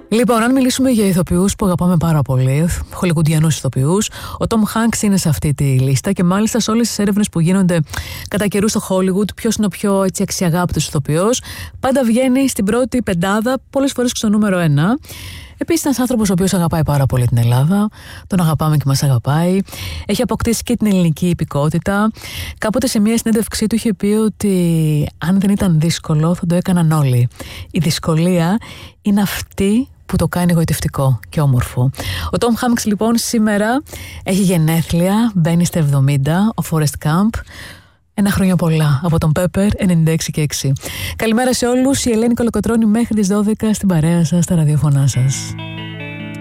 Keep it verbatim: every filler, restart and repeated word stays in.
Λοιπόν, αν μιλήσουμε για ηθοποιούς που αγαπάμε πάρα πολύ, χολιγουντιανούς ηθοποιούς, ο Τόμ Χάνκς είναι σε αυτή τη λίστα και μάλιστα σε όλες τις έρευνες που γίνονται κατά καιρού στο Hollywood, ποιος είναι ο πιο έτσι, αξιαγάπητος ηθοποιός, πάντα βγαίνει στην πρώτη πεντάδα, πολλές φορές και στο νούμερο ένα. Επίσης, ένας άνθρωπος ο οποίος αγαπάει πάρα πολύ την Ελλάδα, τον αγαπάμε και μας αγαπάει. Έχει αποκτήσει και την ελληνική υπηκότητα. Κάποτε σε μια συνέντευξή του είχε πει ότι αν δεν ήταν δύσκολο θα το έκαναν όλοι. Η δυσκολία είναι αυτή που το κάνει γοητευτικό και όμορφο. Ο Τόμ Χάνκς λοιπόν σήμερα έχει γενέθλια, μπαίνει στα εβδομήντα, ο Forrest Gump. Ένα χρόνια πολλά από τον Pepper ενενήντα έξι και έξι. Καλημέρα σε όλους, η Ελένη Κολοκοτρώνη μέχρι τις δώδεκα στην παρέα σας, στα ραδιοφωνά σας.